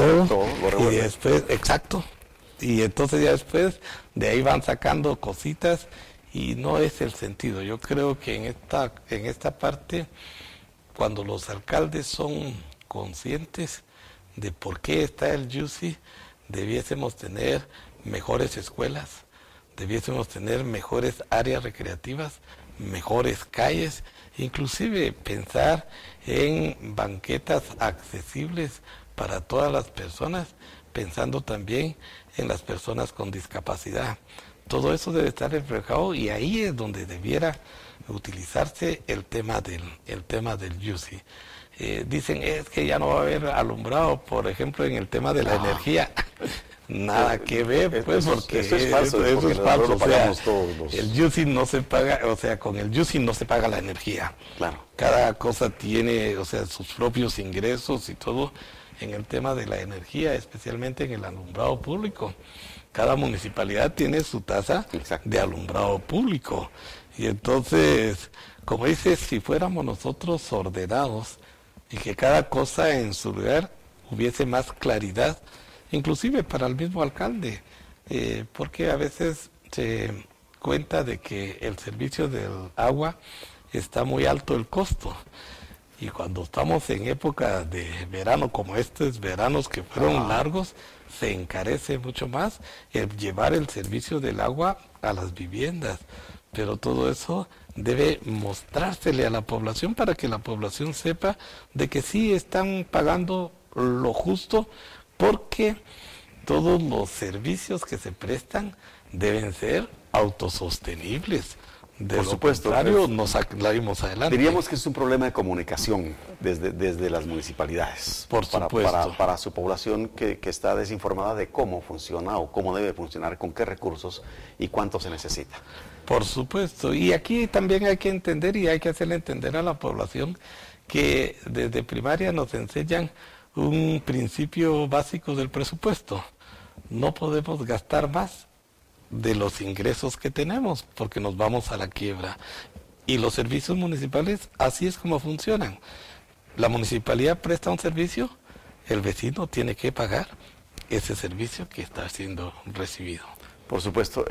todo lo y después, exacto, y entonces ya después de ahí van sacando cositas y no es el sentido. Yo creo que en esta parte, cuando los alcaldes son conscientes de por qué está el YUSI, debiésemos tener mejores escuelas, debiésemos tener mejores áreas recreativas, mejores calles, inclusive pensar en banquetas accesibles para todas las personas, pensando también en las personas con discapacidad. Todo eso debe estar reflejado y ahí es donde debiera utilizarse el tema del YUSI. Dicen es que ya no va a haber alumbrado, por ejemplo, en el tema de la energía. Nada que ver, pues, porque eso es falso. Eso es falso. Lo pagamos todos los... El YUSI no se paga, o sea, con el YUSI no se paga la energía. Claro. Cada cosa tiene, o sea, sus propios ingresos y todo en el tema de la energía, especialmente en el alumbrado público. Cada municipalidad tiene su tasa de alumbrado público. Y entonces, como dices, si fuéramos nosotros ordenados y que cada cosa en su lugar hubiese más claridad, inclusive para el mismo alcalde, porque a veces se cuenta de que el servicio del agua está muy alto el costo. Y cuando estamos en época de verano, como estos veranos que fueron largos, se encarece mucho más el llevar el servicio del agua a las viviendas. Pero todo eso debe mostrársele a la población para que la población sepa de que sí están pagando lo justo, porque todos los servicios que se prestan deben ser autosostenibles. Por supuesto, contrario, nos salimos adelante. Diríamos que es un problema de comunicación desde las municipalidades. Por supuesto. Para su población que está desinformada de cómo funciona o cómo debe funcionar, con qué recursos y cuánto se necesita. Por supuesto. Y aquí también hay que entender y hay que hacerle entender a la población que desde primaria nos enseñan un principio básico del presupuesto. No podemos gastar más de los ingresos que tenemos, porque nos vamos a la quiebra. Y los servicios municipales, así es como funcionan. La municipalidad presta un servicio, el vecino tiene que pagar ese servicio que está siendo recibido. Por supuesto,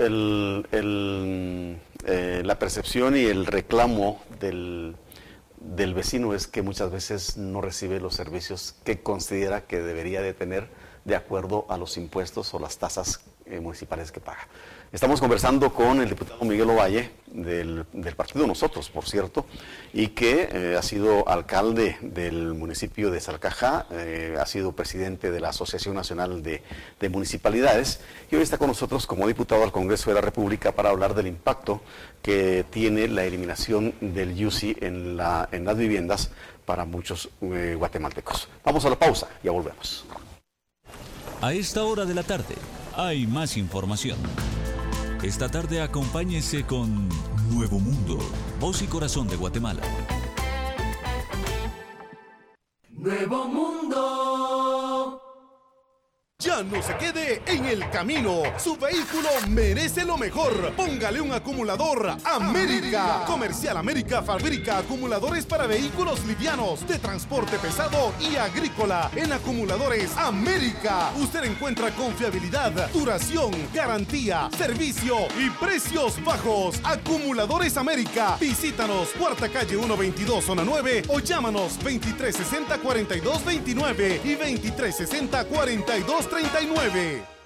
la percepción y el reclamo del vecino es que muchas veces no recibe los servicios que considera que debería de tener de acuerdo a los impuestos o las tasas municipales que paga. Estamos conversando con el diputado Miguel Ovalle, del partido Nosotros, por cierto, y que ha sido alcalde del municipio de Salcajá, ha sido presidente de la Asociación Nacional de Municipalidades, y hoy está con nosotros como diputado al Congreso de la República para hablar del impacto que tiene la eliminación del YUSI en las viviendas para muchos guatemaltecos. Vamos a la pausa, ya volvemos. A esta hora de la tarde hay más información. Esta tarde acompáñese con Nuevo Mundo, voz y corazón de Guatemala. Nuevo Mundo. Ya no se quede en el camino. Su vehículo merece lo mejor. Póngale un acumulador América. Comercial América fabrica acumuladores para vehículos livianos, de transporte pesado y agrícola. En Acumuladores América usted encuentra confiabilidad, duración, garantía, servicio y precios bajos. Acumuladores América. Visítanos, Cuarta Calle 122, Zona 9, o llámanos 2360-4229 y 2360-4239.